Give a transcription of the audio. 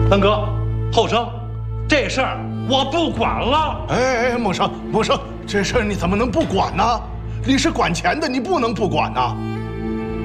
三哥，后生，这事儿我不管了。 哎，孟生，这事儿你怎么能不管呢？你是管钱的，你不能不管呐。